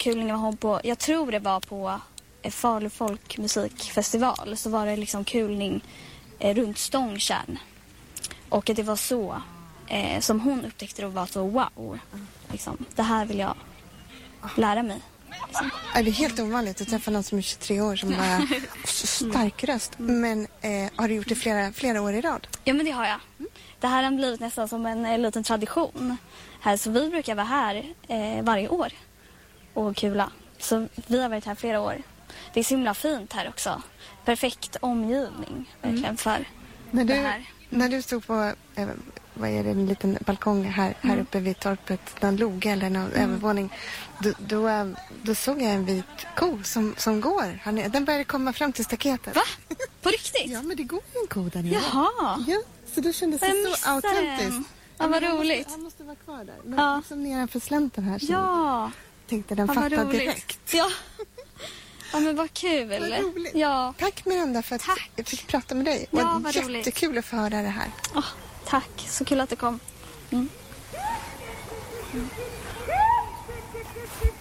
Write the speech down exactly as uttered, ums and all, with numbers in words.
kulning var hon på, jag tror det var på Falu folkmusikfestival, så var det liksom kulning eh, runt Stångtjärn. Och att det var så eh, som hon upptäckte det och var så wow. Liksom, det här vill jag lära mig. Liksom. Det är helt ovanligt att träffa någon som är tjugotre år som bara så stark röst. Men eh, har du gjort det flera, flera år i rad? Ja, men det har jag. Det här har blivit nästan som en, en liten tradition. Här, så vi brukar vara här eh, varje år och kula. Så vi har varit här flera år. Det är så himla fint här också. Perfekt omgivning verkligen mm. för när du, det här. Mm. När du stod på, eh, vad är det, en liten balkong här, här mm. uppe vid torpet, någon loge eller någon mm. övervåning. Då, då, då såg jag en vit ko som, som går. Den började komma fram till staketet. Va? På riktigt? Ja, men det går en ko där nere. Jaha. Ja, så då kändes det så autentiskt. Ja, vad han roligt. Måste, han måste vara kvar där. Men ja. liksom nedanför slänten här så ja. tänkte den ja, fatta direkt. Ja. Ja, men vad kul. Vad roligt. Ja. Tack Miranda för att tack. jag fick prata med dig. Ja, och vad jättekul roligt. att få höra det här. Oh, tack, så kul att du kom. Mm. Mm.